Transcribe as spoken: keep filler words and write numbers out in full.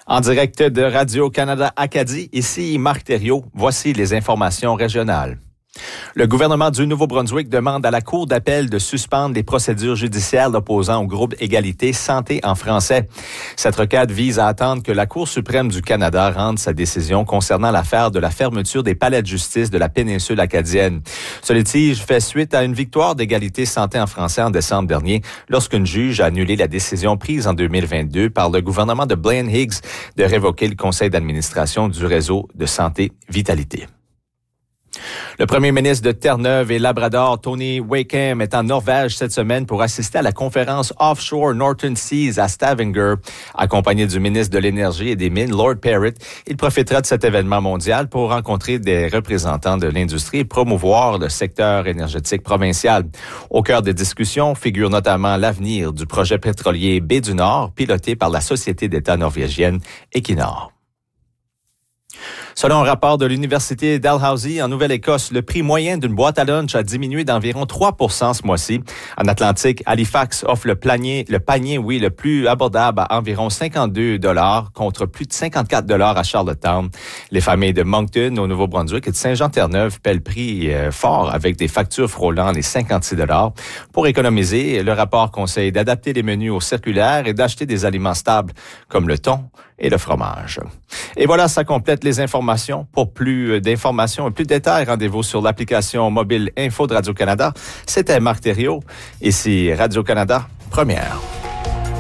En direct de Radio-Canada Acadie, ici Marc Thériault. Voici les informations régionales. Le gouvernement du Nouveau-Brunswick demande à la Cour d'appel de suspendre les procédures judiciaires l'opposant au groupe Égalité Santé en français. Cette requête vise à attendre que la Cour suprême du Canada rende sa décision concernant l'affaire de la fermeture des palais de justice de la péninsule acadienne. Ce litige fait suite à une victoire d'Égalité Santé en français en décembre dernier, lorsqu'une juge a annulé la décision prise en deux mille vingt-deux par le gouvernement de Blaine Higgs de révoquer le conseil d'administration du réseau de santé Vitalité. Le premier ministre de Terre-Neuve et Labrador, Tony Wakeham, est en Norvège cette semaine pour assister à la conférence Offshore Northern Seas à Stavanger. Accompagné du ministre de l'Énergie et des Mines, Lord Parrott, il profitera de cet événement mondial pour rencontrer des représentants de l'industrie et promouvoir le secteur énergétique provincial. Au cœur des discussions figure notamment l'avenir du projet pétrolier Baie du Nord, piloté par la société d'État norvégienne Equinor. Selon un rapport de l'Université Dalhousie en Nouvelle-Écosse, le prix moyen d'une boîte à lunch a diminué d'environ trois pour cent ce mois-ci. En Atlantique, Halifax offre le panier, le panier, oui, le plus abordable à environ cinquante-deux dollars contre plus de cinquante-quatre dollars à Charlottetown. Les familles de Moncton au Nouveau-Brunswick et de Saint-Jean-Terre-Neuve paient le prix euh, fort avec des factures frôlant les cinquante-six dollars. Pour économiser, le rapport conseille d'adapter les menus aux circulaires et d'acheter des aliments stables comme le thon et le fromage. Et voilà, ça complète les informations. Pour plus d'informations et plus de détails, rendez-vous sur l'application mobile Info de Radio-Canada. C'était Marc Thériault. Ici Radio-Canada, première.